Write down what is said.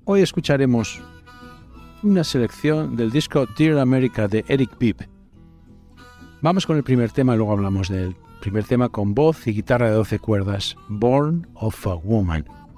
Hoy escucharemos una selección del disco Dear America de Eric Bibb. Vamos con el primer tema y luego hablamos del primer tema con voz y guitarra de 12 cuerdas, Born of a Woman.